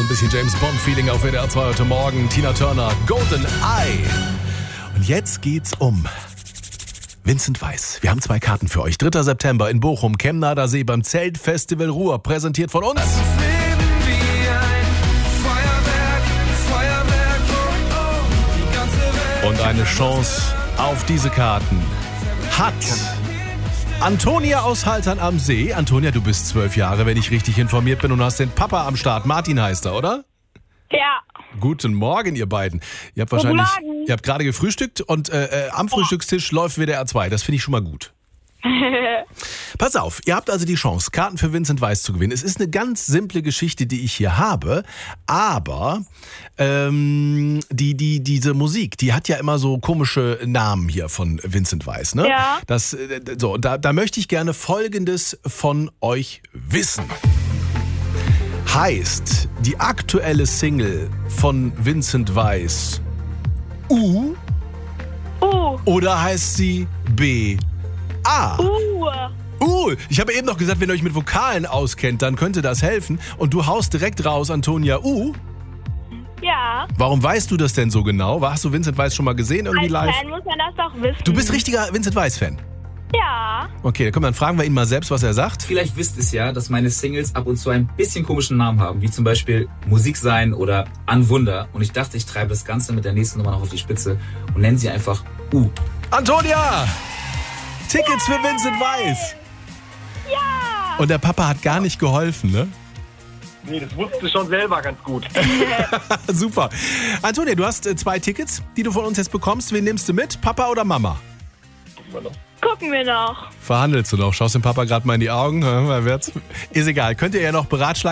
ein bisschen James Bond-Feeling auf WDR 2 heute Morgen. Tina Turner, Golden Eye. Und jetzt geht's um Vincent Weiss. Wir haben 2 Karten für euch. 3. September in Bochum, Chemnader See beim Zeltfestival Ruhr. Präsentiert von uns. Und eine Chance auf diese Karten hat Antonia aus Haltern am See. Antonia, du bist 12 Jahre, wenn ich richtig informiert bin, und hast den Papa am Start. Martin heißt er, oder? Ja. Guten Morgen, ihr beiden. Ihr habt gerade gefrühstückt und am Frühstückstisch läuft WDR 2. Das finde ich schon mal gut. Pass auf, ihr habt also die Chance, Karten für Vincent Weiss zu gewinnen. Es ist eine ganz simple Geschichte, die ich hier habe, aber diese Musik, die hat ja immer so komische Namen hier von Vincent Weiss, ne? Ja. Da möchte ich gerne Folgendes von euch wissen. Heißt die aktuelle Single von Vincent Weiss U? Oder heißt sie B? A. Ich habe eben noch gesagt, wenn ihr euch mit Vokalen auskennt, dann könnte das helfen. Und du haust direkt raus, Antonia, U. Ja. Warum weißt du das denn so genau? Hast du Vincent Weiss schon mal gesehen irgendwie live? Als Fan muss man das doch wissen. Du bist richtiger Vincent Weiss-Fan? Ja. Okay, komm, dann fragen wir ihn mal selbst, was er sagt. Vielleicht wisst ihr es ja, dass meine Singles ab und zu ein bisschen komischen Namen haben, wie zum Beispiel Musik sein oder An Wunder. Und ich dachte, ich treibe das Ganze mit der nächsten Nummer noch auf die Spitze und nenne sie einfach U. Antonia! Tickets für Vincent Weiss! Ja! Und der Papa hat gar nicht geholfen, ne? Nee, das wusste schon selber ganz gut. Super. Antonia, du hast 2 Tickets, die du von uns jetzt bekommst. Wen nimmst du mit? Papa oder Mama? Gucken wir noch. Verhandelst du noch? Schaust dem Papa gerade mal in die Augen? Ist egal. Könnt ihr ja noch beratschlagen.